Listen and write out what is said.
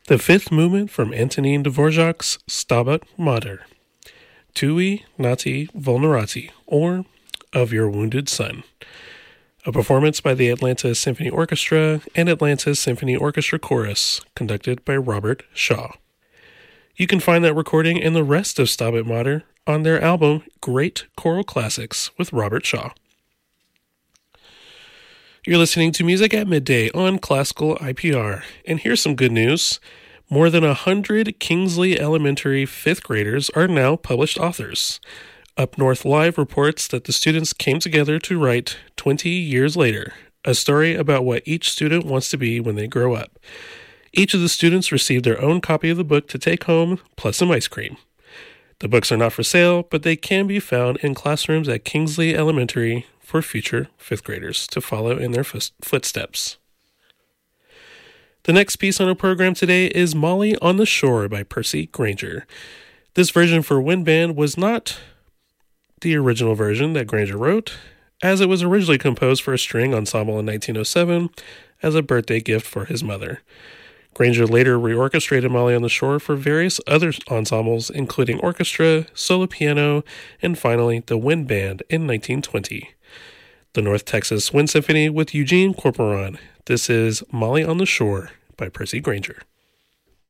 The fifth movement from Antonin Dvorak's Stabat Mater, Tui Nati Vulnerati, or Of Your Wounded Son. A performance by the Atlanta Symphony Orchestra and Atlanta Symphony Orchestra Chorus, conducted by Robert Shaw. You can find that recording and the rest of Stabat Mater on their album Great Choral Classics with Robert Shaw. You're listening to Music at Midday on Classical IPR, and here's some good news. More than 100 Kingsley Elementary 5th graders are now published authors. Up North Live reports that the students came together to write 20 Years Later, a story about what each student wants to be when they grow up. Each of the students received their own copy of the book to take home, plus some ice cream. The books are not for sale, but they can be found in classrooms at Kingsley Elementary for future 5th graders to follow in their footsteps. The next piece on our program today is Molly on the Shore by Percy Grainger. This version for wind band was not the original version that Grainger wrote, as it was originally composed for a string ensemble in 1907 as a birthday gift for his mother. Grainger later reorchestrated Molly on the Shore for various other ensembles, including orchestra, solo piano, and finally the wind band in 1920. The North Texas Wind Symphony with Eugene Corporon. This is Molly on the Shore by Percy Grainger.